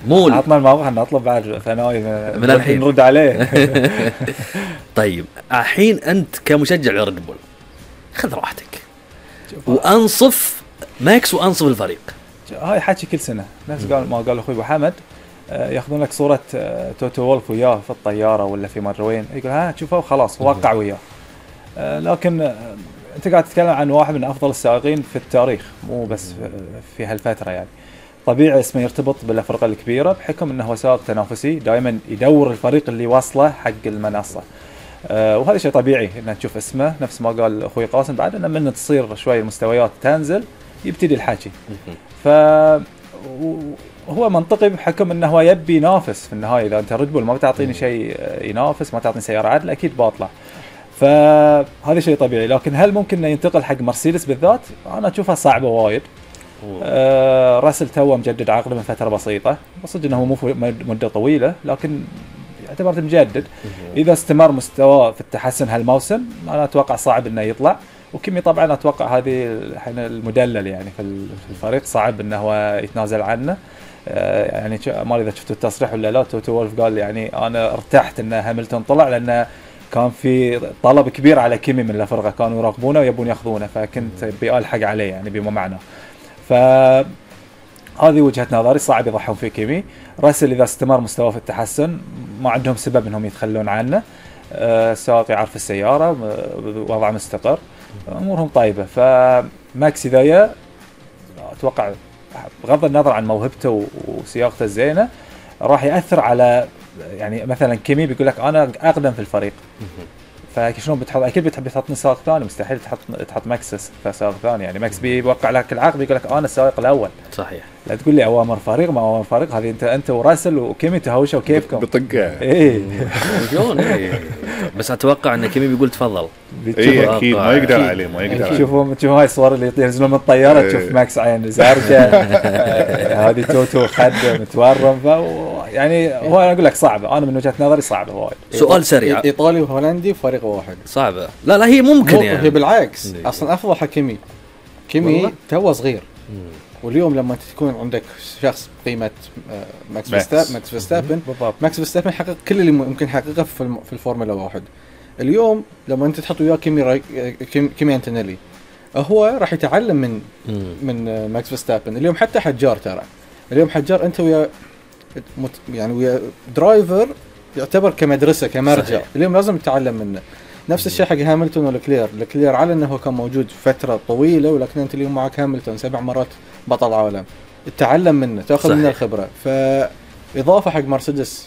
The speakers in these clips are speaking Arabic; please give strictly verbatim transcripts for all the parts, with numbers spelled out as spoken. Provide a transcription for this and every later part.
مول عطنا الموضوع نطلب بعد ثانوي من الحين نرد عليه. طيب الحين أنت كمشجع لريد بول خذ راحتك وأنصف ماكس وأنصف الفريق. هاي حكي كل سنة نفس قال ما قال أخوي أبو حمد، ياخذون لك صورة توتو وولف وياه في الطيارة ولا في مروين، يقول ها تشوفه وخلاص وقع وياه. لكن أنت قاعد تتكلم عن واحد من أفضل السائقين في التاريخ، مو بس في هالفترة يعني. طبيعي اسمه يرتبط بالأفرقة الكبيرة بحكم أنه هو سائق تنافسي دائما يدور الفريق اللي واصله حق المنصة. أه وهذا شيء طبيعي ان تشوف اسمه، نفس ما قال اخوي قاسم بعد ان من تصير شوي المستويات تنزل يبتدي الحكي. ف هو منطقي بحكم انه هو يبي ينافس في النهايه. اذا انت ريد بول ما بتعطيني شيء ينافس، ما تعطيني سياره عدل، اكيد باطله. فهذا شيء طبيعي. لكن هل ممكن انه ينتقل حق مرسيدس بالذات؟ انا اشوفها صعبه وايد. آه راسل تو مجدد عقده من فتره بسيطه، بصدق انه مو مده طويله لكن اعتبرت مجدد. اذا استمر مستواه في التحسن هالموسم انا اتوقع صعب انه يطلع. وكيمي طبعا اتوقع هذه الحين المدلل يعني في الفريق، صعب انه هو يتنازل عنه. آه يعني ما اذا شفتوا التصريح ولا لا، توتو وولف قال يعني انا ارتحت ان هاملتون طلع لانه كان في طلب كبير على كيمي من الفرقه، كانوا يراقبونه ويبون ياخذونه، فكنت بألحق عليه يعني بما معنى. ف هذه وجهة نظري، صعب يضحون في كيمي. راسل إذا استمر مستواه في التحسن ما عندهم سبب إنهم يتخلون عنه. أه سواق يعرف السيارة، وضع مستقر، أمورهم طيبة. فماكس إذا أتوقع بغض النظر عن موهبته وسياقته الزينة راح يأثر على يعني مثلا كيمي بيقول لك أنا أقدم في الفريق، فشلون بتحط؟ اكيد بتحب تحطني سائق ثاني، مستحيل تحط تحط ماكس كسائق ثاني يعني. ماكس بيوقع لك العقد يقول لك انا السائق الاول. صحيح. لا تقول لي اوامر فريق ما اوامر فريق، هذه انت انت وراسل وكيمي تهاوشوا كيفكم بطقه. ايه شلون ايه. بس اتوقع ان كيمي بيقول تفضل. ايه اكيد ما يقدر عليه، ما يقدر عليه. شوفوا شوفوا هاي الصور اللي ينزلون من الطياره، تشوف ماكس عين زرقاء، هذه توتو خد متورم. يعني هو انا اقول لك صعبه، انا من وجهه نظري صعبه وايد. سؤال سريع، ايطالي وهولندي فريق واحد صعبه. لا لا هي ممكن يعني، هي بالعكس دي. اصلا افضل حكيمي كيمي تو صغير. مم. واليوم لما تكون عندك شخص قيمه ماكس فيرستابن ماكس فيرستابن ماكس فيرستابن حقق كل اللي ممكن يحققه في في الفورمولا واحد. اليوم لما انت تحط وياه كيمي راي... كيمي انتونيلي هو راح يتعلم من مم. من ماكس فيرستابن. اليوم حتى حجار، ترى اليوم حجار انت ويا مت... يعني ويا درايفر يعتبر كمدرسه كمرجع. صحيح. اليوم لازم تتعلم منه. نفس الشيء حق هاملتون ولكلير. لكلير على انه كان موجود فتره طويله، ولكن انت اليوم معك هاملتون سبع مرات بطل عالم، تتعلم منه، تاخذ منه الخبره. فاضافه حق مرسيدس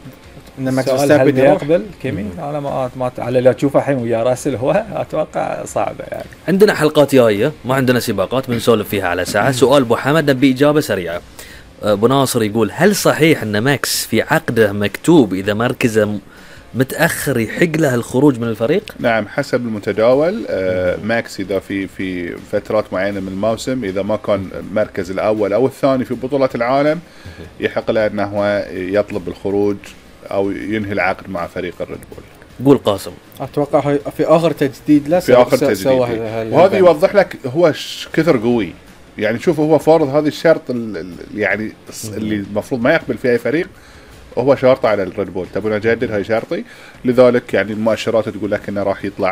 ان ماكس فيرستابن يقبل كيمي. انا ما ما على لا تشوفه الحين ويا راسل هو اتوقع صعبه يعني. عندنا حلقات جايه، ما عندنا سباقات بنسولف فيها على ساعه. سؤال ابو حمد نبي اجابه سريعه. ابو ناصر يقول هل صحيح ان ماكس في عقده مكتوب اذا مركزه متأخر يحق له الخروج من الفريق؟ نعم حسب المتداول. آه ماكس إذا في في فترات معينة من الموسم إذا ما كان المركز الأول أو الثاني في بطولة العالم يحق له أنه هو يطلب الخروج أو ينهي العقد مع فريق الريد بول. قول قاسم. أتوقع في آخر تجديد لا في آخر تجديد، وهذا يوضح لك هو كثر قوي يعني. شوف هو فارض هذه الشرط يعني اللي المفروض ما يقبل فيه أي فريق، وهو شرطه على الريد بول. تبون اجدد هاي شرطي، لذلك يعني المؤشرات تقول لك انه راح يطلع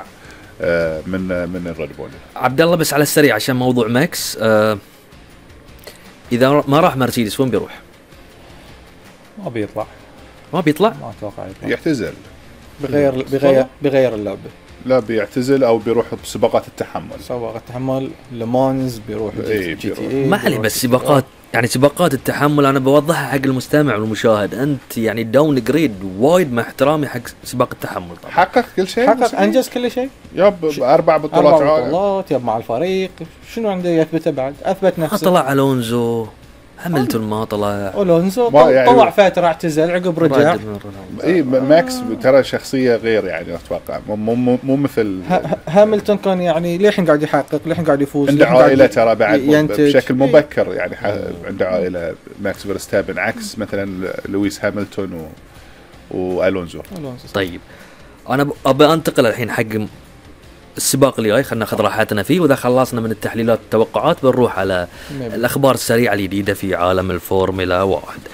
من من الريد بول. عبد الله بس على السريع عشان موضوع ماكس، آه اذا ما راح مرسيدس وين بيروح؟ ما بيطلع ما بيطلع ما اتوقع يطلع. يعتزل، بغير بغير بغير اللعبه. لا بيعتزل او بيروح بسباقات التحمل. سباقات التحمل لمانز بيروح ايه جي تي اي. ما علي بس سباقات يعني سباقات التحمل انا بوضحها حق المستمع والمشاهد. انت يعني داون جريد وايد مع احترامي حق سباق التحمل. طبعا حقق كل شيء، حقق انجز كل شيء. ياب اربع بطولات اربع بطولات ياب مع الفريق. شنو عنده يثبته بعد؟ اثبت نفسه. طلع الونزو، هاملتون ما طلع، ألونزو طلع يعني فترة اعتزل عقب رجع. اي ماكس ترى شخصية غير يعني اتوقع مو مو مو مثل هاملتون. كان يعني للحين قاعد يحقق، للحين قاعد يفوز، عنده عائلة ترى بعد بشكل مبكر يعني. عنده عائلة ماكس فيرستابن عكس مثلا لويس هاملتون و... والونزو. طيب انا ابى انتقل الحين حق السباق اللي جاي، خلنا ناخذ راحتنا فيه. واذا خلصنا من التحليلات والتوقعات بنروح على الاخبار السريعه الجديده في عالم الفورمولا واحد.